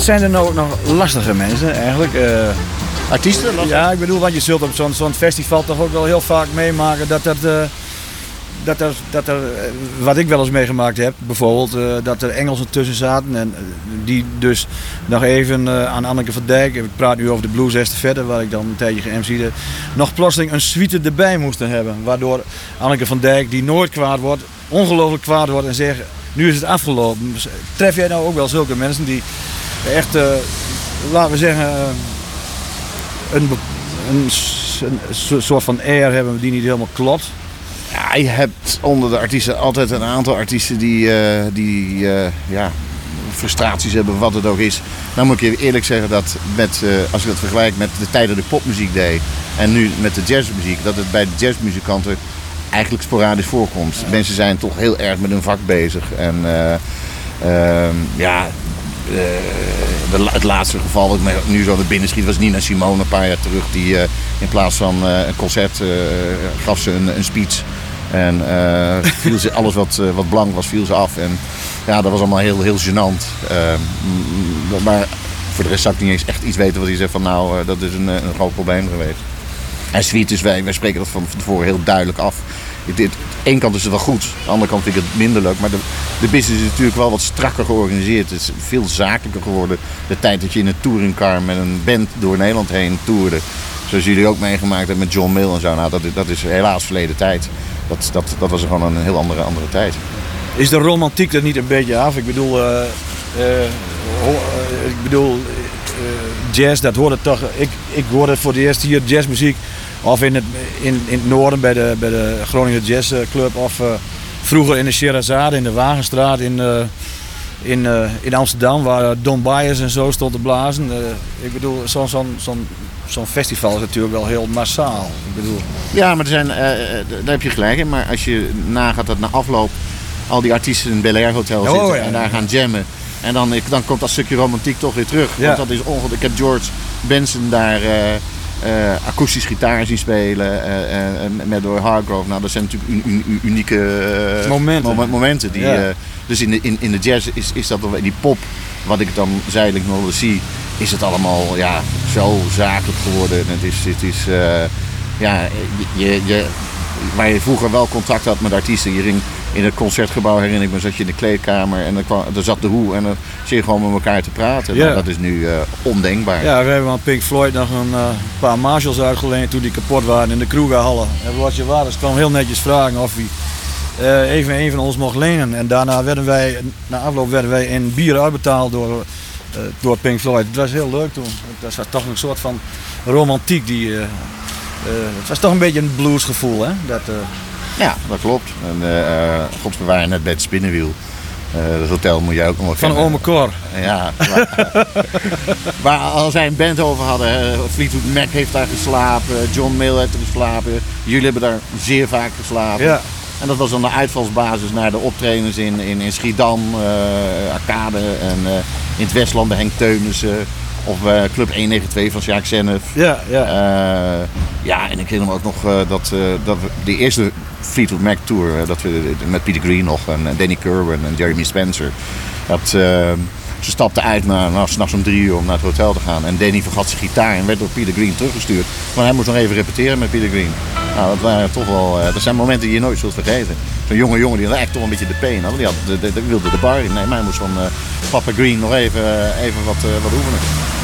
Zijn er nou nog lastige mensen eigenlijk? Artiesten? Ja, ik bedoel, want je zult op zo'n festival toch ook wel heel vaak meemaken dat er, wat ik wel eens meegemaakt heb, bijvoorbeeld dat er Engelsen tussen zaten en die dus nog even aan Anneke van Dijk, ik praat nu over de Blues Estafette, waar ik dan een tijdje ge-MC'de, nog plotseling een suite erbij moesten hebben. Waardoor Anneke van Dijk, die nooit kwaad wordt, ongelooflijk kwaad wordt en zegt, nu is het afgelopen. Tref jij nou ook wel zulke mensen die echt, laten we zeggen, een soort van air hebben die niet helemaal klopt? Ja, je hebt onder de artiesten altijd een aantal artiesten die frustraties hebben, wat het ook is. Nou moet ik je eerlijk zeggen dat als je dat vergelijkt met de tijden de popmuziek deed en nu met de jazzmuziek, dat het bij de jazzmuzikanten eigenlijk sporadisch voorkomt. Ja. Mensen zijn toch heel erg met hun vak bezig. En het laatste geval dat me nu zo naar binnen schiet was Nina Simone een paar jaar terug. Die in plaats van een concert gaf ze een speech. En viel ze, alles wat blank was, viel ze af. En ja, dat was allemaal heel, heel gênant. Maar voor de rest zou ik niet eens echt iets weten wat hij zegt van nou, dat is een groot probleem geweest. En sweet is, wij spreken dat van tevoren heel duidelijk af. Aan de ene kant is het wel goed, aan de andere kant vind ik het minder leuk. Maar de business is natuurlijk wel wat strakker georganiseerd. Het is veel zakelijker geworden. De tijd dat je in een touringcar met een band door Nederland heen toerde. Zoals jullie ook meegemaakt hebben met John Mill en zo. Nou, dat is helaas verleden tijd. Dat was gewoon een heel andere tijd. Is de romantiek er niet een beetje af? Ik bedoel, jazz, dat hoorde toch. Ik hoorde voor het eerst hier jazzmuziek. Of in het noorden bij de Groninger Jazz Club. Of vroeger in de Sherazade, in de Wagenstraat in Amsterdam. Waar Don Byers en zo stond te blazen. Ik bedoel, zo'n festival is natuurlijk wel heel massaal. Ik bedoel. Ja, maar daar heb je gelijk in. Maar als je nagaat dat na afloop al die artiesten in het Bel Air Hotel zitten en daar gaan jammen. En dan komt dat stukje romantiek toch weer terug. Ja. Want dat is ik heb George Benson daar akoestisch gitaar zien spelen met door Hargrove. Nou, dat zijn natuurlijk unieke momenten. Dus in de jazz is dat die pop, wat ik dan zijdelijk nog wel zie, is het allemaal zo zakelijk geworden. Het is waar je vroeger wel contact had met artiesten. Je ging in het concertgebouw, herinner ik me, zat je in de kleedkamer en daar zat de Who en dan zit je gewoon met elkaar te praten. Ja. Nou, dat is nu ondenkbaar. Ja, we hebben aan Pink Floyd nog een paar Marshalls uitgeleend toen die kapot waren in de Krugerhallen. En Roger Waters kwam heel netjes vragen of hij even een van ons mocht lenen. En daarna na afloop werden wij in bier uitbetaald door Pink Floyd. Het was heel leuk toen. Het was toch een soort van romantiek het was toch een beetje een bluesgevoel, hè? Ja, dat klopt. En God bewaar net bij het Spinnenwiel. Dat hotel moet jij ook nog wel kennen. Van Ome Cor. Ja. Waar als zij een band over hadden. Fleetwood Mac heeft daar geslapen. John Mill heeft er geslapen. Jullie hebben daar zeer vaak geslapen. Ja. En dat was dan de uitvalsbasis naar de optredens in Schiedam, Arcade en in het Westland bij Henk Teunissen. Of Club 192 van Sjaak Sennef. Ja, en ik herinner me ook nog dat de eerste Fleetwood Mac tour, dat we met Peter Green nog en Danny Kerwin en Jeremy Spencer. Ze stapten uit naar 's nachts om 3 uur om naar het hotel te gaan. En Danny vergat zijn gitaar en werd door Peter Green teruggestuurd. Maar hij moest nog even repeteren met Peter Green. Nou, dat waren toch wel. Dat zijn momenten die je nooit zult vergeten. Zo'n jonge jongen die had echt toch een beetje de peen had. Die wilde de bar in. Nee, maar hij moest van Papa Green nog even wat oefenen.